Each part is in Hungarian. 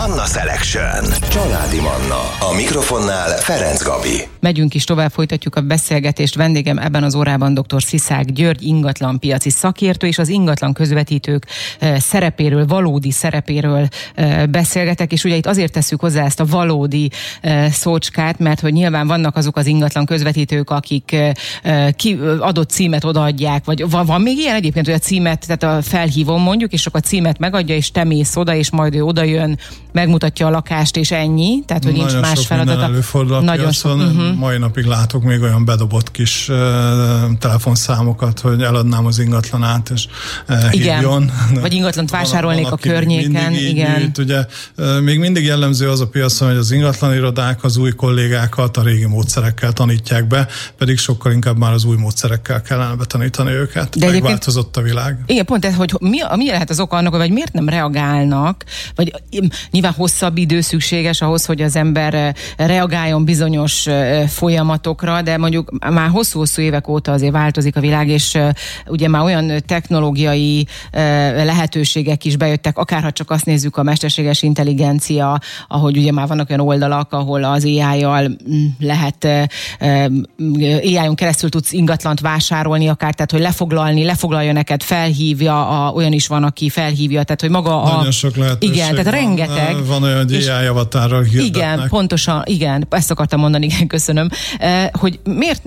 Manna Selection. Családi Manna. A mikrofonnál Ferenc Gabi. Megyünk is tovább, folytatjuk a beszélgetést. Vendégem ebben az órában dr. Sziszák György, ingatlanpiaci szakértő, és az ingatlan közvetítők szerepéről, valódi szerepéről beszélgetek, és ugye itt azért tesszük hozzá ezt a valódi szócskát, mert hogy nyilván vannak azok az ingatlan közvetítők, akik adott címet odaadják, vagy van még ilyen egyébként, hogy a címet, tehát a felhívom mondjuk, és akkor a címet megadja, és te mész oda, és majd ő odajön, megmutatja a lakást, és ennyi, tehát hogy nincs más feladata. Nagyon sok. Mai napig látok még olyan bedobott kis telefonszámokat, hogy eladnám az ingatlanát, és hívjon. Vagy ingatlant vásárolnék a környéken. Igen. Ugye, még mindig jellemző az a piacon, hogy az ingatlanirodák az új kollégákat a régi módszerekkel tanítják be, pedig sokkal inkább már az új módszerekkel kellene betanítani őket. De megváltozott a világ. Igen, pont ez, hogy mi lehet az oka annak, vagy miért nem reagálnak, vagy nyilván hosszabb idő szükséges ahhoz, hogy az ember reagáljon bizonyos folyamatokra, de mondjuk már hosszú-hosszú évek óta azért változik a világ, és ugye már olyan technológiai lehetőségek is bejöttek, akárha csak azt nézzük, a mesterséges intelligencia, ahogy ugye már vannak olyan oldalak, ahol az AI-jal lehet AI-on keresztül tudsz ingatlant vásárolni akár, tehát hogy lefoglalja neked, felhívja, olyan is van, aki felhívja, tehát hogy maga nagyon sok lehetőség. Igen, tehát rengeteg. Van olyan, hogy AI avatárral hirdetnek. Igen, pontosan, igen, ezt akartam mondani, igen, köszönöm. Hogy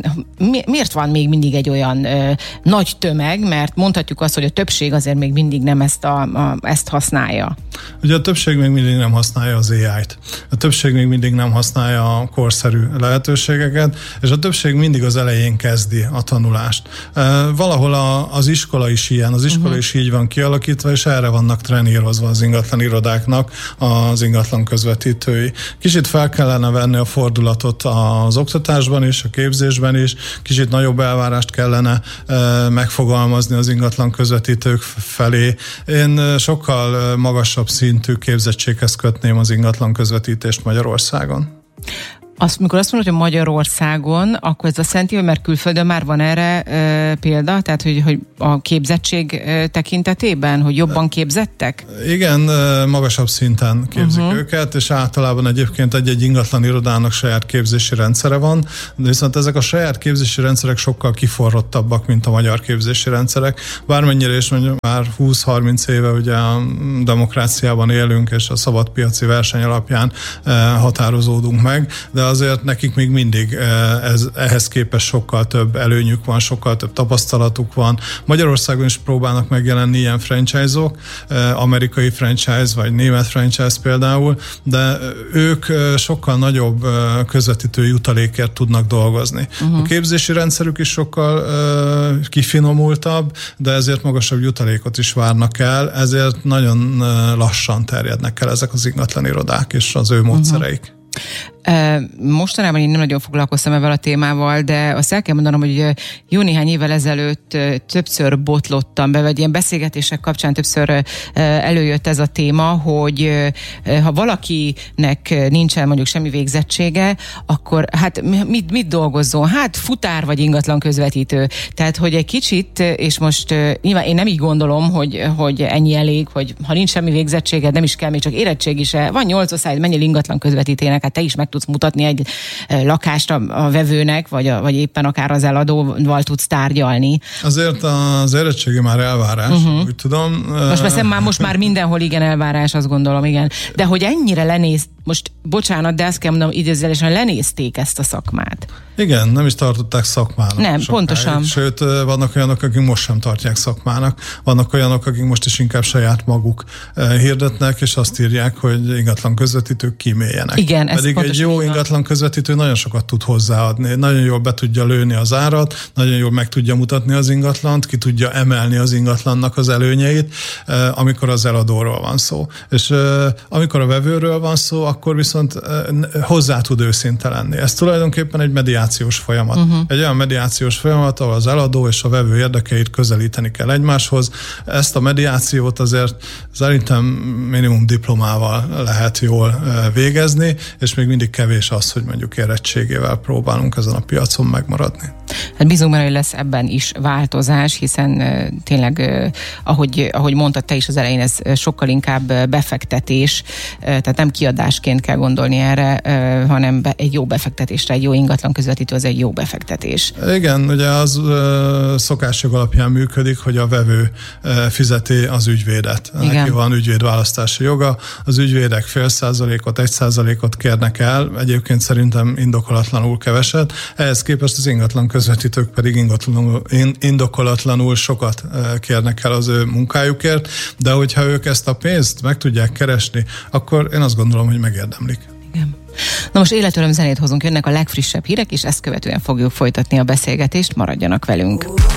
miért van még mindig egy olyan nagy tömeg, mert mondhatjuk azt, hogy a többség azért még mindig nem ezt használja. Ugye a többség még mindig nem használja az AI-t. A többség még mindig nem használja a korszerű lehetőségeket, és a többség mindig az elején kezdi a tanulást. Valahol az iskola is ilyen, az iskola is így van kialakítva, és erre vannak trenírozva az ingatlan irodáknak az ingatlan közvetítői. Kicsit fel kellene venni a fordulatot az oktatásban is, a képzésben is, kicsit nagyobb elvárást kellene megfogalmazni az ingatlan közvetítők felé. Én sokkal magasabb szintű képzettséghez kötném az ingatlan közvetítést Magyarországon. Mikor azt mondod, hogy Magyarországon, akkor ez azt jelenti, hogy mert külföldön már van erre példa, tehát hogy a képzettség tekintetében, hogy jobban képzettek? Igen, magasabb szinten képzik őket, és általában egyébként egy ingatlan irodának saját képzési rendszere van, de viszont ezek a saját képzési rendszerek sokkal kiforrottabbak, mint a magyar képzési rendszerek. Bármennyire is mondjuk már 20-30 éve ugye a demokráciában élünk, és a szabadpiaci verseny alapján határozódunk meg, de azért nekik még mindig ehhez képest sokkal több előnyük van, sokkal több tapasztalatuk van. Magyarországon is próbálnak megjelenni ilyen franchise-ok, amerikai franchise vagy német franchise például, de ők sokkal nagyobb közvetítő jutalékért tudnak dolgozni. A képzési rendszerük is sokkal kifinomultabb, de ezért magasabb jutalékot is várnak el, ezért nagyon lassan terjednek el ezek az ingatlanirodák és az ő módszereik. Mostanában én nem nagyon foglalkoztam ebben a témával, de azt el kell mondanom, hogy jó néhány évvel ezelőtt többször botlottam be, vagy ilyen beszélgetések kapcsán többször előjött ez a téma, hogy ha valakinek nincsen mondjuk semmi végzettsége, akkor hát mit dolgozzon? Hát futár vagy ingatlan közvetítő. Tehát, hogy egy kicsit, és most nyilván én nem így gondolom, hogy ennyi elég, hogy ha nincs semmi végzettséged, nem is kell még csak érettségi se. Van 8 osztály, menjél ingatlan közvetítének, hát te is meg tudsz mutatni egy lakást a vevőnek, vagy éppen akár az eladóval tudsz tárgyalni. Azért az érettségi már elvárás, úgy tudom. Most már mindenhol igen elvárás, azt gondolom, igen. De hogy ennyire most bocsánat, de ezt kell mondanom, idézőjelesen lenézték ezt a szakmát. Igen, nem is tartották szakmának. Nem, sokáig. Pontosan. Sőt, vannak olyanok, akik most sem tartják szakmának. Vannak olyanok, akik most is inkább saját maguk hirdetnek, és azt írják, hogy ingatlan közvetítők kíméljenek. Igen, pedig egy jó ingatlan közvetítő nagyon sokat tud hozzáadni. Nagyon jól be tudja lőni az árat, nagyon jól meg tudja mutatni az ingatlant, ki tudja emelni az ingatlannak az előnyeit, amikor az eladóról van szó. És amikor a vevőről van szó, akkor viszont hozzá tud őszinte lenni. Ez tulajdonképpen egy mediációs folyamat. Egy olyan mediációs folyamat, ahol az eladó és a vevő érdekeit közelíteni kell egymáshoz. Ezt a mediációt azért szerintem minimum diplomával lehet jól végezni, és még mindig kevés az, hogy mondjuk érettségével próbálunk ezen a piacon megmaradni. Hát bízunk benne, hogy lesz ebben is változás, hiszen tényleg, ahogy mondtad te is az elején, ez sokkal inkább befektetés, tehát nem kiadásként kell gondolni erre, hanem egy jó befektetésre, egy jó ingatlan közvetítő az egy jó befektetés. Igen, ugye az szokásjog alapján működik, hogy a vevő fizeti az ügyvédet. Igen. Neki van ügyvédválasztási joga, az ügyvédek 0,5%-ot, 1%-ot kérnek el, egyébként szerintem indokolatlanul keveset, ehhez képest az ingatlan közvetítők pedig indokolatlanul sokat kérnek el az ő munkájukért, de hogyha ők ezt a pénzt meg tudják keresni, akkor én azt gondolom, hogy megérdemlik. Igen. Na most életöröm zenét hozunk, jönnek a legfrissebb hírek, és ezt követően fogjuk folytatni a beszélgetést, maradjanak velünk.